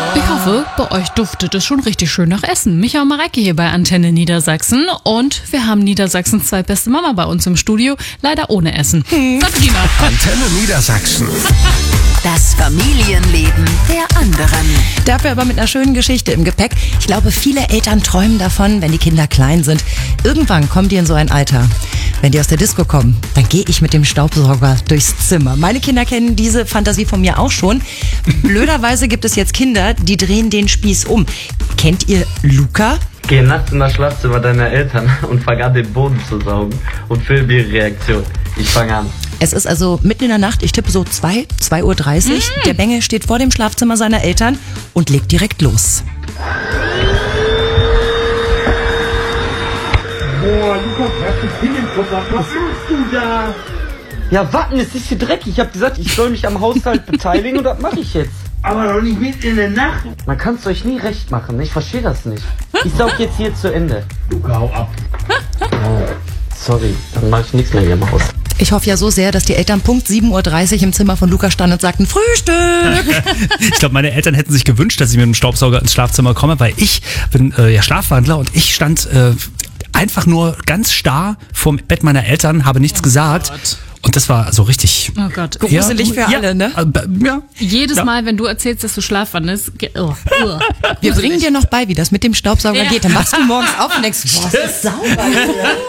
Ich hoffe, bei euch duftet es schon richtig schön nach Essen. Micha und Mareike hier bei Antenne Niedersachsen. Und wir haben Niedersachsens zweitbeste Mama bei uns im Studio. Leider ohne Essen. Sabrina. Antenne Niedersachsen. Das Familienleben der anderen. Dafür aber mit einer schönen Geschichte im Gepäck. Ich glaube, viele Eltern träumen davon, wenn die Kinder klein sind. Irgendwann kommen die in so ein Alter. Wenn die aus der Disco kommen, dann gehe ich mit dem Staubsauger durchs Zimmer. Meine Kinder kennen diese Fantasie von mir auch schon. Blöderweise gibt es jetzt Kinder, die drehen den Spieß um. Kennt ihr Luca? Geh nachts in das Schlafzimmer deiner Eltern und fang an, den Boden zu saugen und film ihre Reaktion. Ich fange an. Es ist also mitten in der Nacht, ich tippe so 2:30 Uhr. Der Bengel steht vor dem Schlafzimmer seiner Eltern und legt direkt los. Boah, Lukas, hast du Pin im Kopf? Was machst du da? Ja, warten, es ist hier dreckig. Ich hab gesagt, ich soll mich am Haushalt beteiligen und das mache ich jetzt. Aber doch nicht mitten in der Nacht. Man kann es euch nie recht machen. Ich verstehe das nicht. Ich saug jetzt hier zu Ende. Luca, hau ab. Oh, sorry, dann mache ich nichts mehr hier im Haus. Ich hoffe ja so sehr, dass die Eltern Punkt 7:30 Uhr im Zimmer von Luca standen und sagten, Frühstück! Ich glaube, meine Eltern hätten sich gewünscht, dass ich mit dem Staubsauger ins Schlafzimmer komme, weil ich bin Schlafwandler und ich stand einfach nur ganz starr vorm Bett meiner Eltern, habe nichts gesagt. Gott. Und das war so richtig Oh Gott. Gruselig für alle, ne? Ja. Jedes Mal, wenn du erzählst, dass du schlafwandelst, Wir bringen dir noch bei, wie das mit dem Staubsauger geht. Dann wachst du morgens auf und denkst, boah, ist sauber.